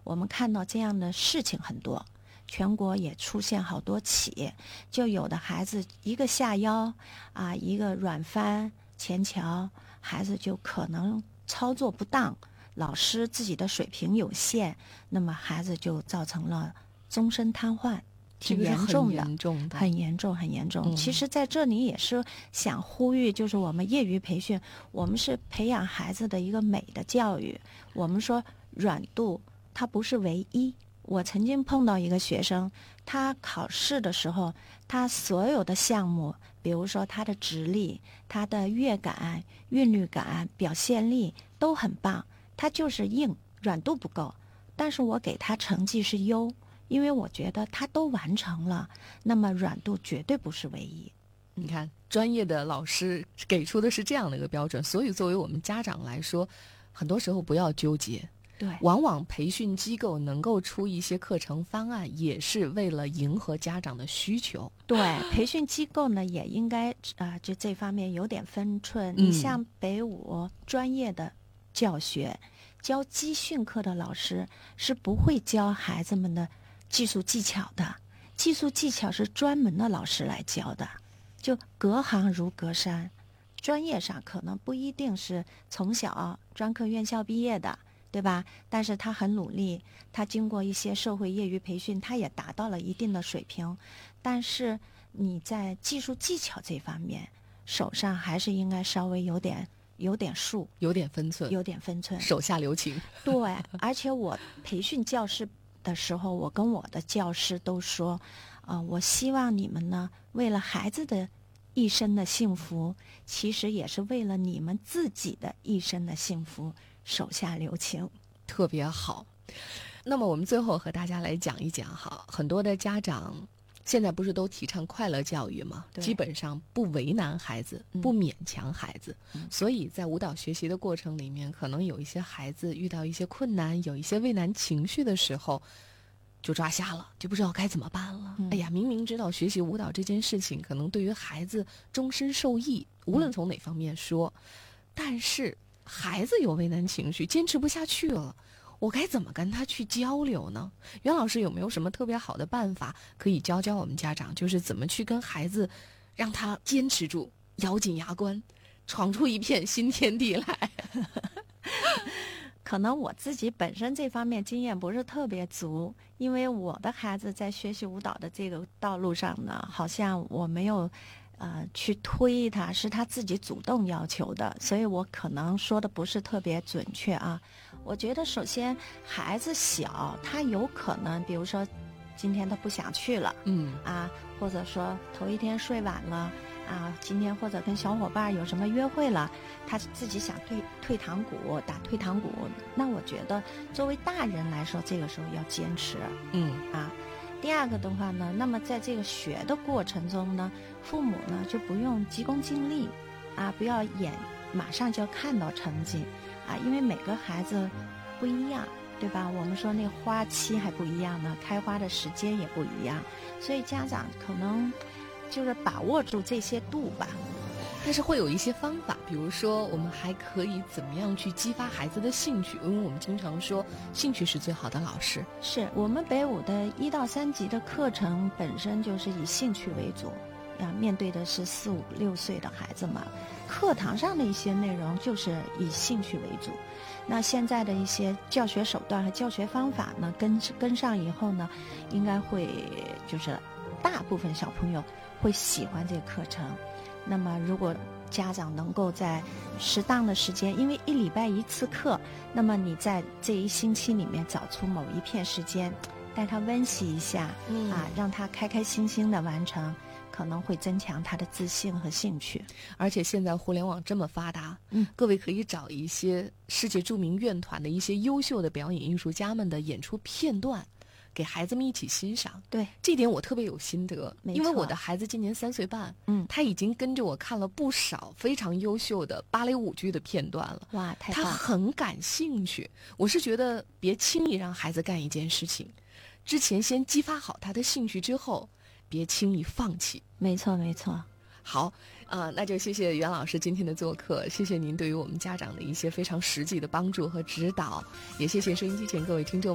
我们看到这样的事情很多，全国也出现好多起，就有的孩子一个下腰啊，一个软翻前桥，孩子就可能操作不当，老师自己的水平有限，那么孩子就造成了终身瘫痪，挺严重的，很严重，很严重。其实在这里也是想呼吁，就是我们业余培训，我们是培养孩子的一个美的教育。我们说软度它不是唯一。我曾经碰到一个学生，他考试的时候，他所有的项目，比如说他的直立、他的乐感、韵律感、表现力都很棒，他就是硬，软度不够。但是我给他成绩是优，因为我觉得他都完成了，那么软度绝对不是唯一。 你看，专业的老师给出的是这样的一个标准，所以作为我们家长来说，很多时候不要纠结。 对， 往往培训机构能够出一些课程方案，也是为了迎合家长的需求。 对，培训机构呢也应该就这方面有点分寸。你像北武专业的教学，教基训课的老师是不会教孩子们的技术技巧的，技术技巧是专门的老师来教的，就隔行如隔山。专业上可能不一定是从小专科院校毕业的，对吧？但是他很努力，他经过一些社会业余培训，他也达到了一定的水平。但是你在技术技巧这方面，手上还是应该稍微有点数， 有点分寸，手下留情。 对，而且我培训教师的时候，我跟我的教师都说，我希望你们呢，为了孩子的一生的幸福，其实也是为了你们自己的一生的幸福，手下留情。 特别好。那么我们最后和大家来讲一讲哈，很多的家长现在不是都提倡快乐教育吗？基本上不为难孩子，不勉强孩子，所以在舞蹈学习的过程里面，可能有一些孩子遇到一些困难，有一些畏难情绪的时候，就抓瞎了，就不知道该怎么办了。哎呀，明明知道学习舞蹈这件事情可能对于孩子终身受益，无论从哪方面说，但是孩子有畏难情绪，坚持不下去了，我该怎么跟他去交流呢？袁老师有没有什么特别好的办法可以教我们家长，就是怎么去跟孩子让他坚持住，咬紧牙关，闯出一片新天地来？ 可能我自己本身这方面经验不是特别足，因为我的孩子在学习舞蹈的这个道路上呢，好像我没有去推他，是他自己主动要求的，所以我可能说的不是特别准确啊。我觉得首先孩子小，他有可能比如说今天他不想去了，或者说头一天睡晚了啊，今天或者跟小伙伴有什么约会了，他自己想退堂鼓，打退堂鼓，那我觉得作为大人来说，这个时候要坚持，第二个的话呢，那么在这个学的过程中呢，父母呢就不用急功近利啊，不要马上就要看到成绩啊，因为每个孩子不一样，对吧？我们说那花期还不一样呢，开花的时间也不一样，所以家长可能就是把握住这些度吧。 但是会有一些方法，比如说我们还可以怎么样去激发孩子的兴趣，因为我们经常说兴趣是最好的老师。 是我们北舞的1到3级的课程本身就是以兴趣为主，面对的是4、5、6岁的孩子们，课堂上的一些内容就是以兴趣为主。那现在的一些教学手段和教学方法呢，跟上以后呢，应该会就是大部分小朋友会喜欢这个课程。那么如果家长能够在适当的时间，因为1礼拜1次课，那么你在这1星期里面找出某一片时间，带他温习一下，让他开开心心的完成，可能会增强他的自信和兴趣。 而且现在互联网这么发达，各位可以找一些世界著名乐团的一些优秀的表演艺术家们的演出片段，给孩子们一起欣赏。 对， 这点我特别有心得，因为我的孩子今年3岁半，他已经跟着我看了不少非常优秀的芭蕾舞剧的片段了。 哇，太棒了！ 他很感兴趣。我是觉得别轻易让孩子干一件事情，之前先激发好他的兴趣之后，别轻易放弃。 没错，没错。 好，那就谢谢袁老师今天的做客，谢谢您对于我们家长的一些非常实际的帮助和指导，也谢谢收音机前各位听众。